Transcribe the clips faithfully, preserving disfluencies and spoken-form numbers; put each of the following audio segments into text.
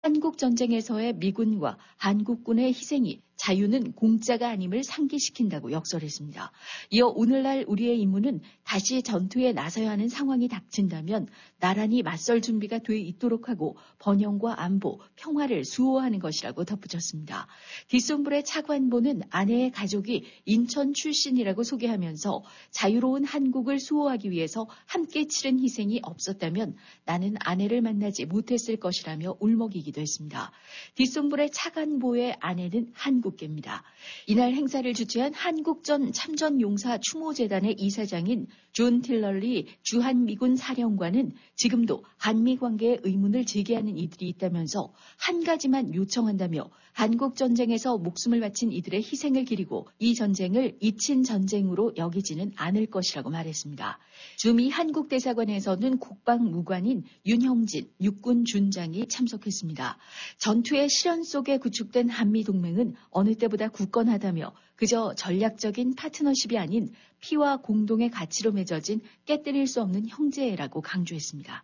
한국 전쟁에서의 미군과 한국군의 희생이 자유는 공짜가 아님을 상기시킨다고 역설했습니다. 이어 오늘날 우리의 임무는 다시 전투에 나서야 하는 상황이 닥친다면 나란히 맞설 준비가 돼 있도록 하고 번영과 안보, 평화를 수호하는 것이라고 덧붙였습니다. 뒷손불의 차관보는 아내의 가족이 인천 출신이라고 소개하면서 자유로운 한국을 수호하기 위해서 함께 치른 희생이 없었다면 나는 아내를 만나지 못했을 것이라며 울먹이기도 했습니다. 뒷손불의 차관보의 아내는 한국 입니다. 이날 행사를 주최한 한국전 참전용사 추모재단의 이사장인 존 틸럴리 주한미군 사령관은 지금도 한미 관계에 의문을 제기하는 이들이 있다면서 한 가지만 요청한다며 한국전쟁에서 목숨을 바친 이들의 희생을 기리고 이 전쟁을 잊힌 전쟁으로 여기지는 않을 것이라고 말했습니다. 주미 한국대사관에서는 국방무관인 윤형진 육군 준장이 참석했습니다. 전투의 실현 속에 구축된 한미동맹은 어느 때보다 굳건하다며 그저 전략적인 파트너십이 아닌 피와 공동의 가치로 맺어진 깨뜨릴 수 없는 형제라고 강조했습니다.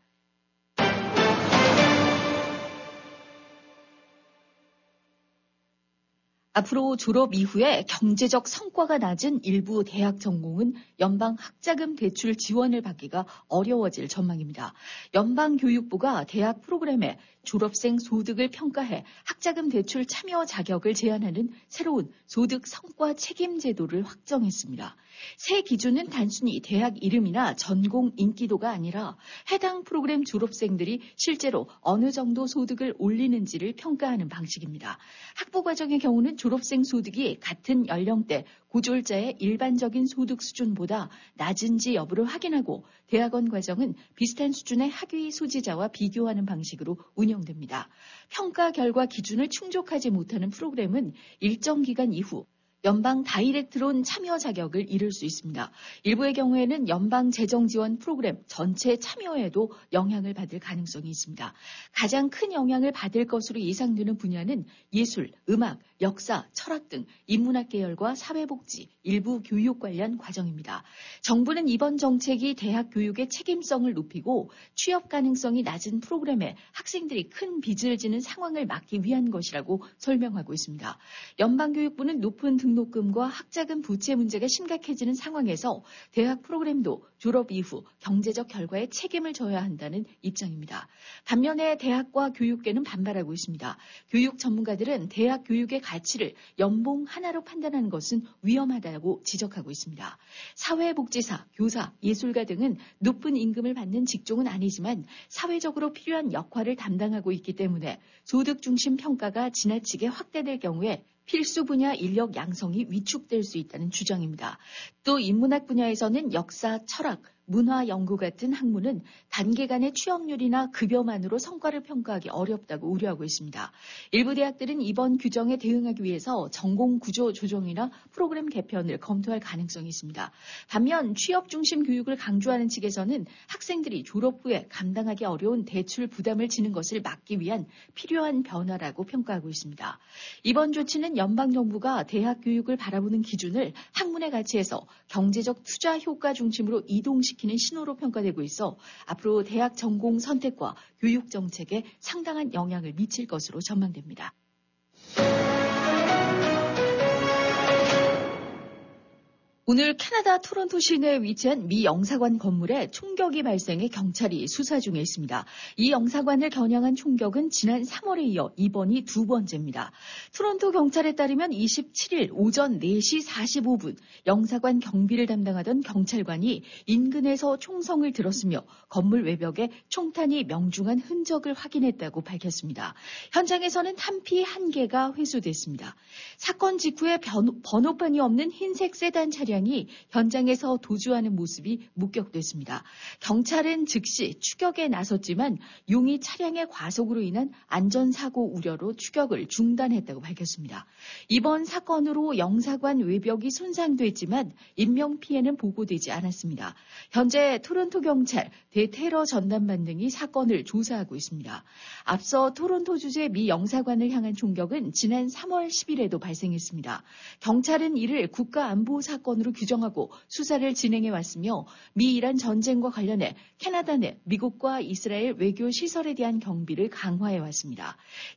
앞으로 졸업 이후에 경제적 성과가 낮은 일부 대학 전공은 연방 학자금 대출 지원을 받기가 어려워질 전망입니다. 연방교육부가 대학 프로그램에 졸업생 소득을 평가해 학자금 대출 참여 자격을 제한하는 새로운 소득 성과 책임 제도를 확정했습니다. 새 기준은 단순히 대학 이름이나 전공 인기도가 아니라 해당 프로그램 졸업생들이 실제로 어느 정도 소득을 올리는지를 평가하는 방식입니다. 학부 과정의 경우는 졸업생 소득이 같은 연령대 고졸자의 일반적인 소득 수준보다 낮은지 여부를 확인하고 대학원 과정은 비슷한 수준의 학위 소지자와 비교하는 방식으로 운영됩니다. 평가 결과 기준을 충족하지 못하는 프로그램은 일정 기간 이후 연방 다이렉트론 참여 자격을 잃을 수 있습니다. 일부의 경우에는 연방 재정 지원 프로그램 전체 참여에도 영향을 받을 가능성이 있습니다. 가장 큰 영향을 받을 것으로 예상되는 분야는 예술, 음악, 역사, 철학 등 인문학 계열과 사회복지, 일부 교육 관련 과정입니다. 정부는 이번 정책이 대학 교육의 책임성을 높이고 취업 가능성이 낮은 프로그램에 학생들이 큰 빚을 지는 상황을 막기 위한 것이라고 설명하고 있습니다. 연방교육부는 높은 등록금과 학자금 부채 문제가 심각해지는 상황에서 대학 프로그램도 졸업 이후 경제적 결과에 책임을 져야 한다는 입장입니다. 반면에 대학과 교육계는 반발하고 있습니다. 교육 전문가들은 대학 교육의 가치를 연봉 하나로 판단하는 것은 위험하다고 지적하고 있습니다. 사회복지사, 교사, 예술가 등은 높은 임금을 받는 직종은 아니지만 사회적으로 필요한 역할을 담당하고 있기 때문에 소득 중심 평가가 지나치게 확대될 경우에 필수 분야 인력 양성이 위축될 수 있다는 주장입니다. 또 인문학 분야에서는 역사, 철학, 문화 연구 같은 학문은 단기간의 취업률이나 급여만으로 성과를 평가하기 어렵다고 우려하고 있습니다. 일부 대학들은 이번 규정에 대응하기 위해서 전공 구조 조정이나 프로그램 개편을 검토할 가능성이 있습니다. 반면 취업 중심 교육을 강조하는 측에서는 학생들이 졸업 후에 감당하기 어려운 대출 부담을 지는 것을 막기 위한 필요한 변화라고 평가하고 있습니다. 이번 조치는 연방정부가 대학 교육을 바라보는 기준을 학문의 가치에서 경제적 투자 효과 중심으로 이동시키는 키는 신호로 평가되고 있어 앞으로 대학 전공 선택과 교육 정책에 상당한 영향을 미칠 것으로 전망됩니다. 오늘 캐나다 토론토 시내에 위치한 미 영사관 건물에 총격이 발생해 경찰이 수사 중에 있습니다. 이 영사관을 겨냥한 총격은 지난 삼월에 이어 이번이 두 번째입니다. 토론토 경찰에 따르면 이십칠일 오전 네 시 사십오 분 영사관 경비를 담당하던 경찰관이 인근에서 총성을 들었으며 건물 외벽에 총탄이 명중한 흔적을 확인했다고 밝혔습니다. 현장에서는 탄피 한 개가 회수됐습니다. 사건 직후에 번호판이 없는 흰색 세단 차량 이 현장에서 도주하는 모습이 목격됐습니다. 경찰은 즉시 추격에 나섰지만 용의 차량의 과속으로 인한 안전사고 우려로 추격을 중단했다고 밝혔습니다. 이번 사건으로 영사관 외벽이 손상됐지만 인명피해는 보고되지 않았습니다. 현재 토론토 경찰, 대테러 전담반 등이 사건을 조사하고 있습니다. 앞서 토론토 주재 미 영사관을 향한 총격은 지난 삼월 십일에도 발생했습니다. 경찰은 이를 국가안보 사건으로 위반으로 규정하고 수사를 진행해 왔으며 미-이란 전쟁과 관련해 캐나다 내 미국과 이스라엘 외교 시설에 대한 경비를 강화해 왔습니다.